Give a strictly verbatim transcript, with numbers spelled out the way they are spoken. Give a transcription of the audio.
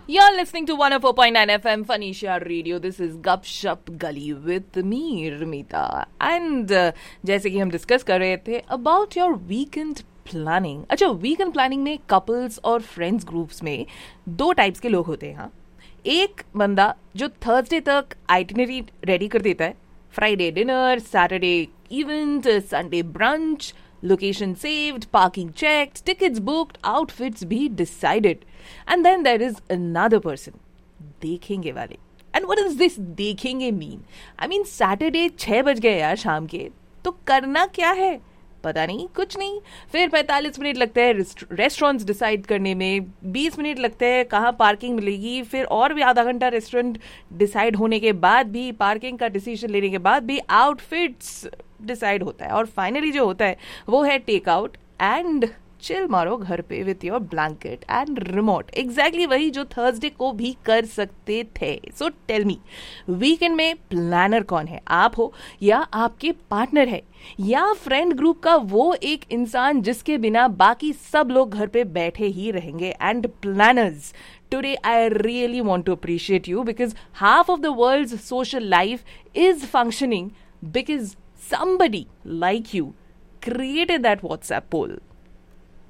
You're listening to one oh four point nine F M Phanisha Radio. This is Gup Shup Gully with me, Ramita. And uh, जैसे कि हम discuss कर रहे थे about your weekend planning. अच्छा, weekend planning में couples और friends groups में दो types के लोग होते हैं. हाँ, एक बंदा जो Thursday तक itinerary ready कर देता है. Friday dinner, Saturday event, Sunday brunch, location saved, parking checked, tickets booked, outfits भी decided. And then there is another person, देखेंगे वाले. And what does this देखेंगे mean? I mean, Saturday छह बज गए यार शाम के, तो करना क्या है? पता नहीं, कुछ नहीं. फिर पैंतालीस मिनट लगते हैं रेस्टोरेंट्स डिसाइड करने में, बीस मिनट लगते हैं कहाँ पार्किंग मिलेगी, फिर और भी आधा घंटा रेस्टोरेंट डिसाइड होने के बाद भी, पार्किंग का डिसीजन लेने के बाद भी आउटफिट्स डिसाइड होता है. और फाइनली जो होता है वो है टेक आउट एंड चिल मारो घर पे with your blanket and remote. Exactly वही जो थर्सडे को भी कर सकते थे. सो टेल मी, वीकेंड में प्लानर कौन है? आप हो, या आपके पार्टनर है, या फ्रेंड ग्रुप का वो एक इंसान जिसके बिना बाकी सब लोग घर पे बैठे ही रहेंगे? And planners, today I really want to appreciate you because half of the world's social life is functioning because somebody like you created that WhatsApp poll.